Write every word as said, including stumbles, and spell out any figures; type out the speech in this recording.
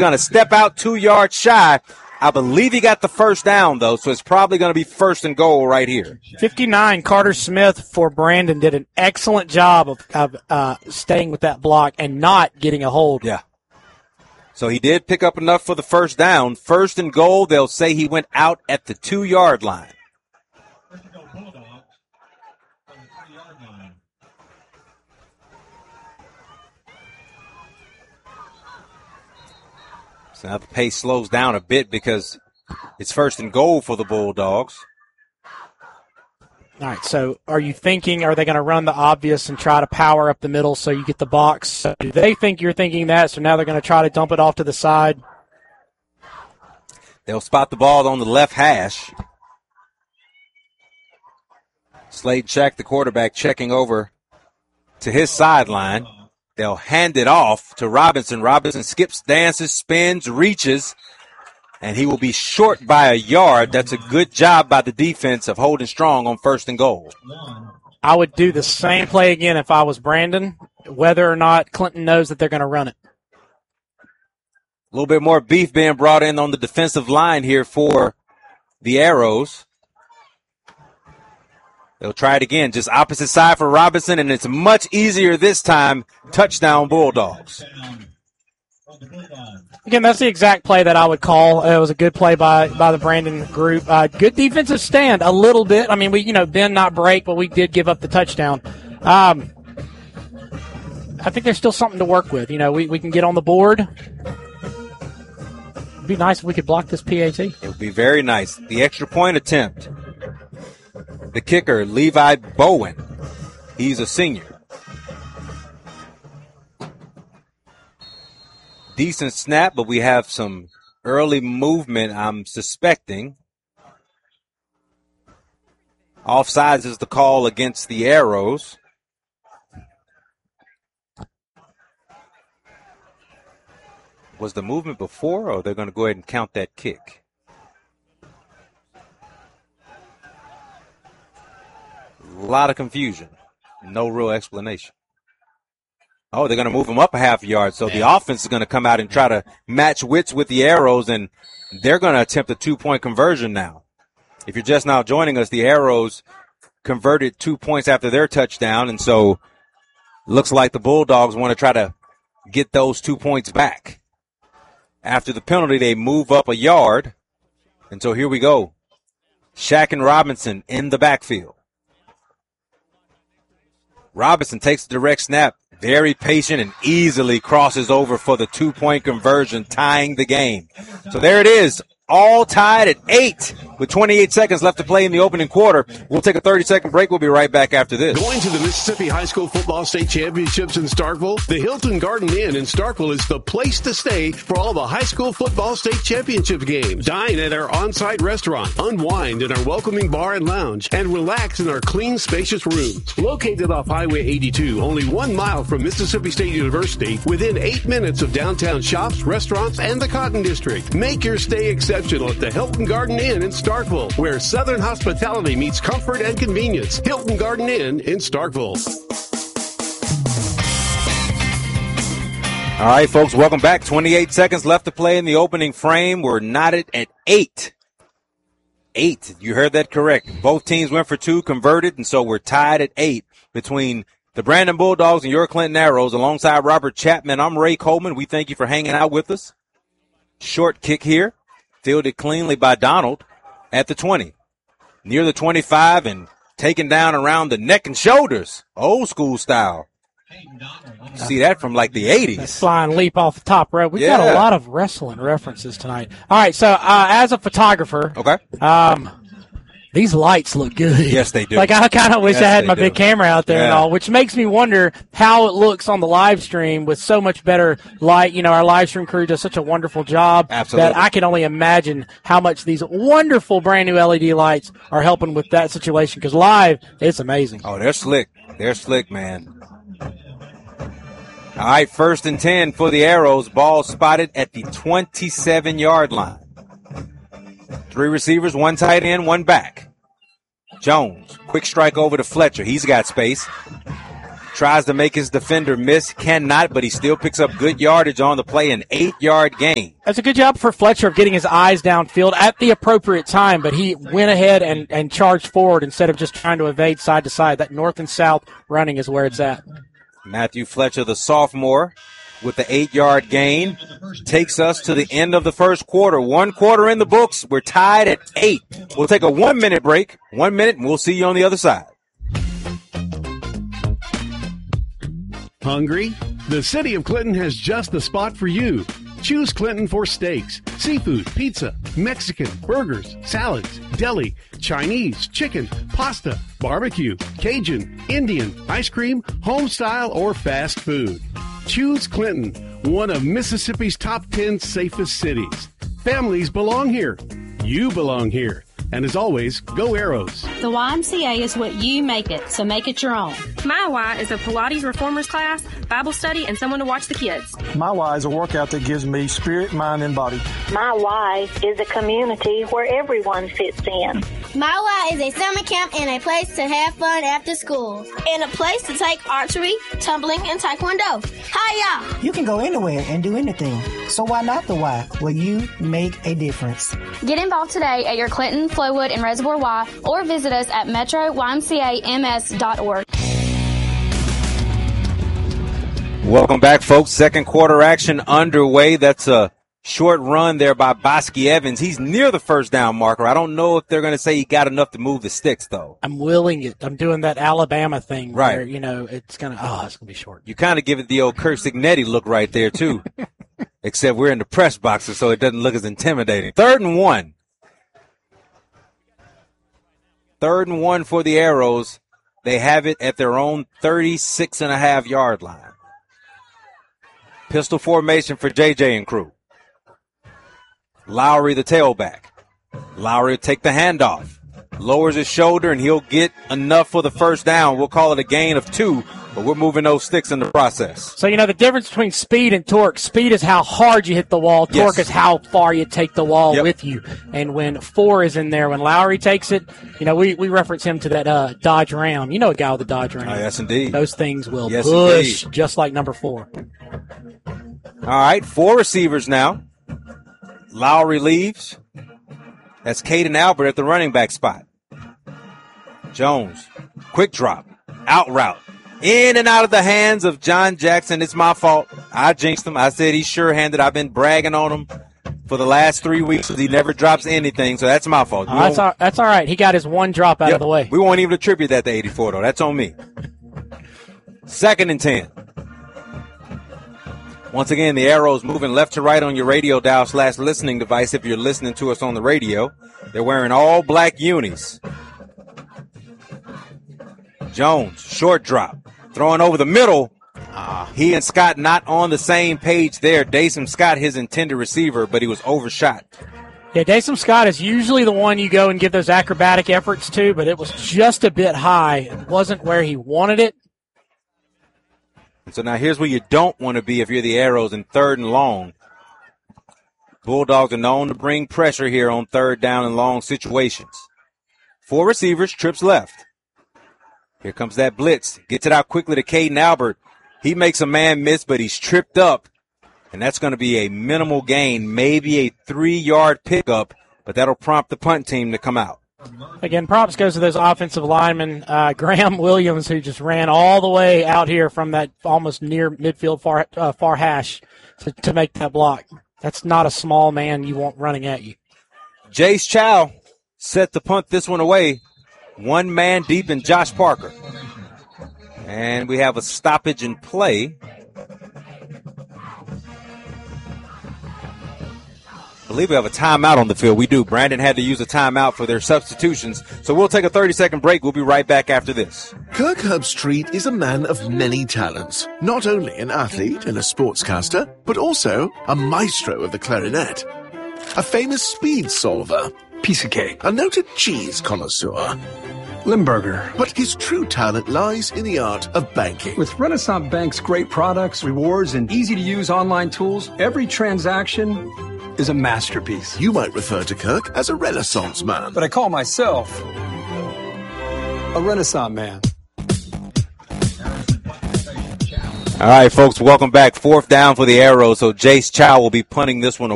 going to step out two yards shy. I believe he got the first down, though, so it's probably going to be first and goal right here. fifty-nine, Carter Smith for Brandon did an excellent job of, of uh, staying with that block and not getting a hold. Yeah. So he did pick up enough for the first down. First and goal, they'll say he went out at the two-yard line. So now the pace slows down a bit because it's first and goal for the Bulldogs. All right, so are you thinking, are they going to run the obvious and try to power up the middle so you get the box? So do they think you're thinking that, so now they're going to try to dump it off to the side? They'll spot the ball on the left hash. Slade Shack, the quarterback, checking over to his sideline. They'll hand it off to Robinson. Robinson skips, dances, spins, reaches, and he will be short by a yard. That's a good job by the defense of holding strong on first and goal. I would do the same play again if I was Brandon, whether or not Clinton knows that they're going to run it. A little bit more beef being brought in on the defensive line here for the Arrows. They'll try it again, just opposite side for Robinson, and it's much easier this time. Touchdown, Bulldogs. Again, that's the exact play that I would call. It was a good play by, by the Brandon group. Uh, good defensive stand, a little bit. I mean, we, you know, bend, not break, but we did give up the touchdown. Um, I think there's still something to work with. You know, we, we can get on the board. It'd be nice if we could block this P A T. It would be very nice. The extra point attempt. The kicker, Levi Bowen. He's a senior. Decent snap, but we have some early movement, I'm suspecting. Offsides is the call against the Arrows. Was the movement before, or they're going to go ahead and count that kick? A lot of confusion. No real explanation. Oh, they're going to move him up a half yard. So the offense is going to come out and try to match wits with the Arrows, and they're going to attempt a two-point conversion now. If you're just now joining us, the Arrows converted two points after their touchdown, and so looks like the Bulldogs want to try to get those two points back. After the penalty, they move up a yard, and so here we go. Shack and Robinson in the backfield. Robinson takes the direct snap, very patient, and easily crosses over for the two-point conversion, tying the game. So there it is, all tied at eight with twenty-eight seconds left to play in the opening quarter. We'll take a thirty-second break. We'll be right back after this. Going to the Mississippi High School Football State Championships in Starkville? The Hilton Garden Inn in Starkville is the place to stay for all the high school football state championship games. Dine at our on-site restaurant, unwind in our welcoming bar and lounge, and relax in our clean, spacious rooms. Located off Highway eighty-two, only one mile from Mississippi State University, within eight minutes of downtown shops, restaurants, and the Cotton District. Make your stay exceptional at the Hilton Garden Inn in Starkville, where Southern hospitality meets comfort and convenience. Hilton Garden Inn in Starkville. All right, folks, welcome back. twenty-eight seconds left to play in the opening frame. We're knotted at eight. Eight. You heard that correct. Both teams went for two, converted, and so we're tied at eight between the Brandon Bulldogs and your Clinton Arrows. Alongside Robert Chapman, I'm Ray Coleman. We thank you for hanging out with us. Short kick here. Fielded cleanly by Donald at the twenty. Near the twenty-five and taken down around the neck and shoulders. Old school style. You see that from like the eighties. That flying leap off the top rope. We've Yeah. got a lot of wrestling references tonight. All right, so uh, as a photographer, Okay. um, these lights look good. Yes, they do. Like, I kind of wish Yes, I had they my do. big camera out there and Yeah. all, which makes me wonder how it looks on the live stream with so much better light. You know, our live stream crew does such a wonderful job Absolutely. that I can only imagine how much these wonderful brand new L E D lights are helping with that situation, because live, it's amazing. Oh, they're slick. They're slick, man. All right, first and ten for the Arrows. Ball spotted at the twenty-seven-yard line. Three receivers, one tight end, one back. Jones, quick strike over to Fletcher. He's got space. tries to make his defender miss, cannot, but he still picks up good yardage on the play, an eight-yard gain. That's a good job for Fletcher of getting his eyes downfield at the appropriate time, but he went ahead and, and charged forward instead of just trying to evade side to side. That north and south running is where it's at. Matthew Fletcher, the sophomore, with the eight-yard gain, takes us to the end of the first quarter. One quarter in the books. We're tied at eight. We'll take a one-minute break. One minute, and we'll see you on the other side. Hungry? The City of Clinton has just the spot for you. Choose Clinton for steaks, seafood, pizza, Mexican, burgers, salads, deli, Chinese, chicken, pasta, barbecue, Cajun, Indian, ice cream, home style, or fast food. Choose Clinton, one of Mississippi's top ten safest cities. Families belong here. You belong here. And as always, go Arrows. The Y M C A is what you make it, so make it your own. My Y is a Pilates reformers class, Bible study, and someone to watch the kids. My Y is a workout that gives me spirit, mind, and body. My Y is a community where everyone fits in. My Y is a summer camp and a place to have fun after school. And a place to take archery, tumbling, and taekwondo. Hiya! You can go anywhere and do anything. So why not the Y, where you make a difference? Get involved today at your Clinton, Flowood, and Reservoir Y, or visit us at metro y m c a m s dot org. Welcome back, folks. Second quarter action underway. That's a short run there by Bosky Evans. He's near the first down marker. I don't know if they're going to say he got enough to move the sticks, though. I'm willing it. I'm doing that Alabama thing right. where, you know, it's going to, oh, it's going to be short. You kind of give it the old Kurt Signetti look right there, too. Except we're in the press boxes, so it doesn't look as intimidating. Third and one. Third and one for the Arrows. They have it at their own thirty-six and a half yard line. Pistol formation for J J and crew. Lowry, the tailback. Lowry will take the handoff. Lowers his shoulder, and he'll get enough for the first down. We'll call it a gain of two, but we're moving those sticks in the process. So, you know, the difference between speed and torque, speed is how hard you hit the wall. Torque yes. is how far you take the wall yep. with you. And when four is in there, when Lowry takes it, you know, we, we reference him to that uh, Dodge Ram. You know a guy with a Dodge Ram. Oh, yes, indeed. Those things will yes, push indeed. just like number four. All right, four receivers now. Lowry leaves. That's Caden Albert at the running back spot. Jones, quick drop, out route, in and out of the hands of John Jackson. It's my fault. I jinxed him. I said he's sure-handed. I've been bragging on him for the last three weeks because he never drops anything, so that's my fault. Oh, that's, all, that's all right. He got his one drop out yep, of the way. We won't even attribute that to eighty-four, though. That's on me. Second and ten. Once again, the Arrows moving left to right on your radio dial slash listening device if you're listening to us on the radio. They're wearing all black unis. Jones, short drop, throwing over the middle. Uh, he and Scott not on the same page there. Dasom Scott, his intended receiver, but he was overshot. Yeah, Dasom Scott is usually the one you go and give those acrobatic efforts to, but it was just a bit high. It wasn't where he wanted it. So now here's where you don't want to be if you're the Arrows in third and long. Bulldogs are known to bring pressure here on third down and long situations. Four receivers, trips left. Here comes that blitz. Gets it out quickly to Caden Albert. He makes a man miss, but he's tripped up. And that's going to be a minimal gain, maybe a three-yard pickup, but that'll prompt the punt team to come out. Again, props goes to those offensive linemen. Uh, Graham Williams, who just ran all the way out here from that almost near midfield far uh, far hash to, to make that block. That's not a small man you want running at you. Jace Chow set to punt this one away. One man deep in Josh Parker. And we have a stoppage in play. I believe we have a timeout on the field. We do. Brandon had to use a timeout for their substitutions. So we'll take a thirty-second break. We'll be right back after this. Kirk Herbstreit is a man of many talents. Not only an athlete and a sportscaster, but also a maestro of the clarinet. A famous speed solver. Piece of cake. A noted cheese connoisseur. Limburger. But his true talent lies in the art of banking. With Renaissance Bank's great products, rewards, and easy-to-use online tools, every transaction is a masterpiece. You might refer to Kirk as a Renaissance man. But I call myself a Renaissance man. All right, folks, welcome back. Fourth down for the Arrows. So Jace Chow will be punting this one